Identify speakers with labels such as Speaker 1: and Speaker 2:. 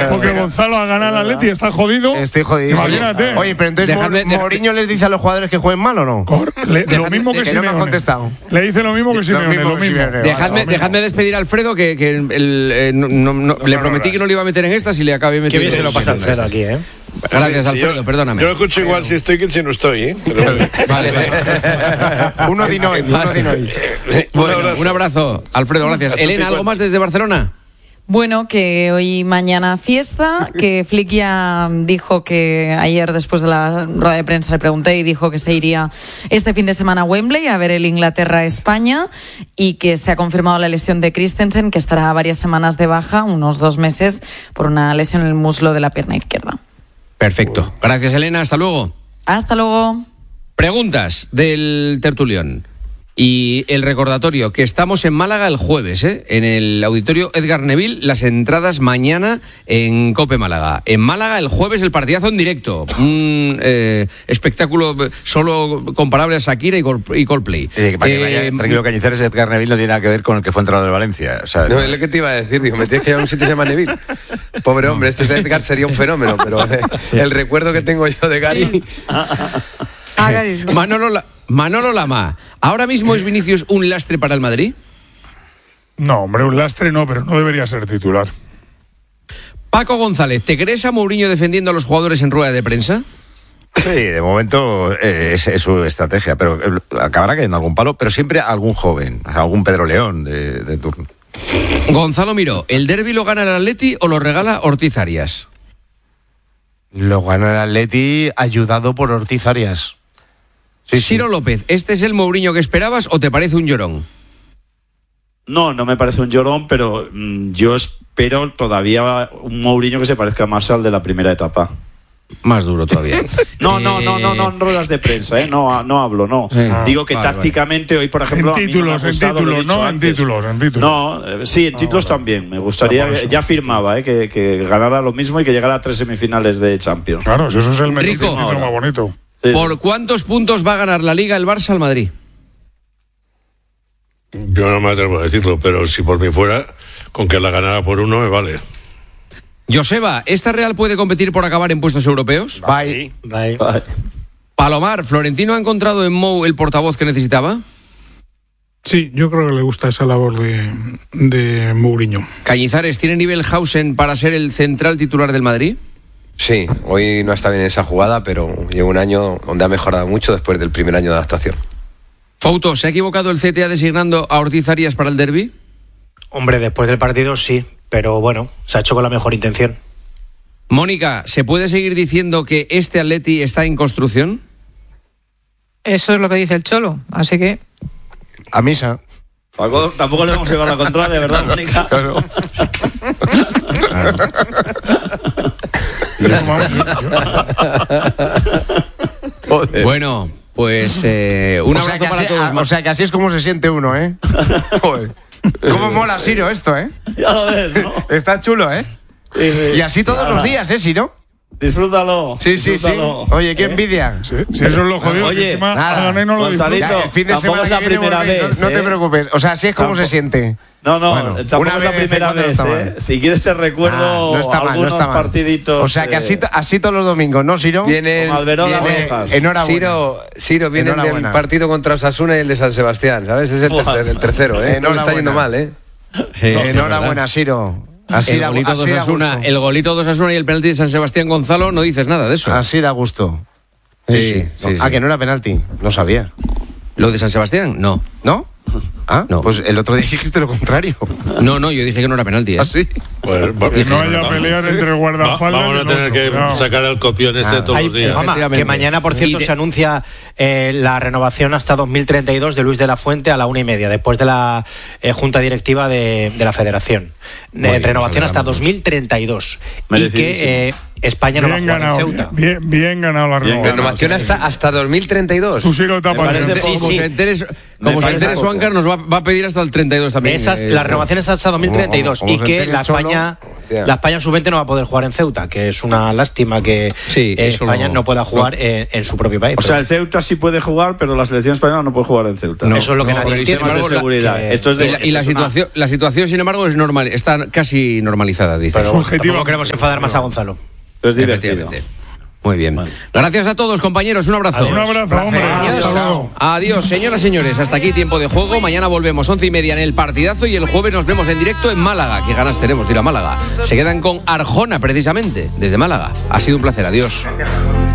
Speaker 1: porque Gonzalo ha ganado al Atleti y está jodido.
Speaker 2: Estoy jodido.
Speaker 1: Imagínate.
Speaker 2: Oye, pero entonces Mourinho les dice a los jugadores que jueguen mal o no.
Speaker 1: Lo mismo que Simeone.
Speaker 2: No me ha contestado.
Speaker 1: Le dice lo mismo que Simeone. Lo mismo.
Speaker 3: Dejadme despedir a Alfredo, que le prometí que no le iba a meter en estas y le acabé metiendo.
Speaker 4: Qué bien se lo pasa Alfredo aquí, ¿eh?
Speaker 3: Gracias, Alfredo, perdóname.
Speaker 5: Yo lo escucho igual si estoy que si no estoy, ¿eh?
Speaker 3: Vale.
Speaker 2: Uno de hoy.
Speaker 3: Bueno, un abrazo, Alfredo, gracias. Elena, ¿algo más desde Barcelona?
Speaker 6: Bueno, que hoy y mañana fiesta, que Flick ya dijo que ayer después de la rueda de prensa le pregunté y dijo que se iría este fin de semana a Wembley a ver el Inglaterra-España y que se ha confirmado la lesión de Christensen, que estará varias semanas de baja, unos 2 meses, por una lesión en el muslo de la pierna izquierda.
Speaker 3: Perfecto. Gracias, Elena. Hasta luego.
Speaker 6: Hasta luego.
Speaker 3: Preguntas del tertulión. Y el recordatorio, que estamos en Málaga el jueves, en el auditorio Edgar Neville, las entradas mañana en COPE Málaga. En Málaga el jueves el partidazo en directo, un espectáculo solo comparable a Shakira y Coldplay.
Speaker 7: Tranquilo, Cañizares, Edgar Neville no tiene nada que ver con el que fue entrenador del Valencia. O sea,
Speaker 8: no, es lo que te iba a decir, digo, me tienes que llevar a un sitio que se llama Neville. Pobre hombre, este Edgar sería un fenómeno, pero el recuerdo que tengo yo de Gary...
Speaker 3: Manolo Lama, ¿ahora mismo es Vinicius un lastre para el Madrid?
Speaker 1: No, hombre, un lastre no, pero no debería ser titular.
Speaker 3: Paco González, ¿te crees a Mourinho defendiendo a los jugadores en rueda de prensa?
Speaker 7: Sí, de momento es su estrategia, pero acabará cayendo algún palo, pero siempre algún joven, algún Pedro León de turno.
Speaker 3: Gonzalo Miró, ¿el derbi lo gana el Atleti o lo regala Ortiz Arias?
Speaker 2: Lo gana el Atleti ayudado por Ortiz Arias.
Speaker 3: Sí, Ciro López, ¿este es el Mourinho que esperabas o te parece un llorón?
Speaker 9: No me parece un llorón, pero yo espero todavía un Mourinho que se parezca más al de la primera etapa.
Speaker 3: Más duro todavía.
Speaker 9: No, en ruedas de prensa, no hablo, no. Digo que tácticamente hoy, por ejemplo,
Speaker 1: en títulos, en títulos.
Speaker 9: No, sí, en títulos también. Me gustaría, ya firmaba, que ganara lo mismo y que llegara a 3 semifinales de Champions.
Speaker 1: Claro, eso es el meticismo más bonito.
Speaker 9: Sí.
Speaker 3: ¿Por cuántos puntos va a ganar la Liga el Barça al Madrid?
Speaker 5: Yo no me atrevo a decirlo, pero si por mí fuera, con que la ganara por 1 me vale.
Speaker 3: Joseba, ¿esta Real puede competir por acabar en puestos europeos?
Speaker 2: Bye.
Speaker 3: Palomar, ¿Florentino ha encontrado en Mou el portavoz que necesitaba?
Speaker 1: Sí, yo creo que le gusta esa labor de Mourinho.
Speaker 3: Cañizares, ¿tiene nivel Hausen para ser el central titular del Madrid?
Speaker 8: Sí, hoy no está bien esa jugada, pero lleva un año donde ha mejorado mucho después del primer año de adaptación.
Speaker 3: Fauto, ¿se ha equivocado el CTA designando a Ortiz Arias para el derbi?
Speaker 4: Hombre, después del partido sí, pero bueno, se ha hecho con la mejor intención.
Speaker 3: Mónica, ¿se puede seguir diciendo que este Atleti está en construcción?
Speaker 10: Eso es lo que dice el Cholo, así que...
Speaker 2: A misa.
Speaker 9: Tampoco le vamos a llevar la contraria, ¿verdad, Mónica?
Speaker 2: Claro.
Speaker 3: Bueno, pues un abrazo para todos.
Speaker 2: O sea que así es como se siente uno, ¿eh? Joder. ¿Cómo mola, Siro, esto, eh?
Speaker 9: Ya lo ves, ¿no?
Speaker 2: Está chulo, ¿eh?
Speaker 9: Sí.
Speaker 2: Y así todos los días, ¿eh, Siro?
Speaker 9: Disfrútalo.
Speaker 2: Sí. Oye, qué envidia.
Speaker 1: Sí, eso es lo jodido.
Speaker 9: Oye,
Speaker 1: encima
Speaker 2: nada,
Speaker 1: no lo
Speaker 9: Gonzalito,
Speaker 2: el fin de semana
Speaker 9: tampoco es la primera vez.
Speaker 2: No te preocupes. O sea, así es como se siente.
Speaker 9: No,
Speaker 2: Bueno,
Speaker 9: tampoco
Speaker 2: una
Speaker 9: es la
Speaker 2: vez
Speaker 9: primera vez, ¿eh? Si quieres te recuerdo algunos partiditos.
Speaker 2: O sea, que así todos los domingos, ¿no, Siro?
Speaker 8: Viene
Speaker 9: Con Alberola Rojas.
Speaker 2: Enhorabuena.
Speaker 8: Ciro viene del partido contra Osasuna y el de San Sebastián, ¿sabes? Es el tercero, ¿eh? No le está yendo mal, ¿eh?
Speaker 2: Enhorabuena, Siro. Así
Speaker 3: el golito de Osasuna y el penalti de San Sebastián, Gonzalo, no dices nada de eso.
Speaker 2: Así da gusto.
Speaker 3: Sí.
Speaker 2: Que no era penalti, no sabía.
Speaker 3: ¿Lo de San Sebastián? No.
Speaker 2: ¿No? No. Pues el otro día dijiste lo contrario.
Speaker 3: No, yo dije que no era penalti.
Speaker 2: ¿Ah, sí?
Speaker 5: Pues,
Speaker 1: que no haya pelear entre guardaespaldas.
Speaker 5: Vamos a tener que sacar el copión todos los días.
Speaker 4: Que mañana, por cierto, se anuncia la renovación hasta 2032 de Luis de la Fuente a la 1:30, después de la junta directiva de la Federación. Renovación hasta 2032. Y que España no va a
Speaker 1: Bien
Speaker 4: jugar
Speaker 1: ganado,
Speaker 4: en Ceuta.
Speaker 1: bien ganado la
Speaker 8: Renovación hasta 2032.
Speaker 1: Tú sí lo tapas.
Speaker 3: Como se entere Suancar nos va a pedir hasta el 32 también.
Speaker 4: La renovación es hasta 2032
Speaker 7: Como
Speaker 4: y
Speaker 7: se
Speaker 4: que
Speaker 7: entere
Speaker 4: la
Speaker 7: el Cholo,
Speaker 4: España
Speaker 7: hostia.
Speaker 4: La España sub-20 no va a poder jugar en Ceuta, que es una lástima que
Speaker 3: Sí, eso
Speaker 4: España
Speaker 3: lo-
Speaker 4: no pueda jugar en su propio país.
Speaker 9: O sea, el Ceuta sí puede jugar, pero la selección española no puede jugar en Ceuta.
Speaker 4: No, eso es lo que nadie
Speaker 3: pero,
Speaker 4: entiende.
Speaker 3: sin embargo,
Speaker 9: de seguridad.
Speaker 3: la-
Speaker 9: Esto es de-
Speaker 3: y la
Speaker 9: esto es una-
Speaker 3: situación, la situación, sin embargo, es normal, está casi normalizada, dice.
Speaker 4: pero
Speaker 1: subjetivo.
Speaker 4: tampoco queremos enfadar más a Gonzalo.
Speaker 9: es divertido.
Speaker 3: Efectivamente. Muy bien. Gracias a todos, compañeros. Un abrazo.
Speaker 1: Un abrazo, hombre.
Speaker 3: Adiós.
Speaker 1: Hasta luego.
Speaker 3: Adiós, señoras y señores. Hasta aquí tiempo de juego. Mañana volvemos 11:30 en el partidazo y el jueves nos vemos en directo en Málaga. Qué ganas tenemos de ir a Málaga. Se quedan con Arjona, precisamente, desde Málaga. Ha sido un placer. Adiós.